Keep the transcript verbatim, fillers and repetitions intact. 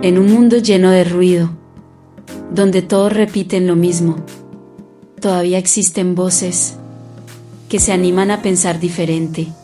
En un mundo lleno de ruido, donde todos repiten lo mismo, todavía existen voces que se animan a pensar diferente.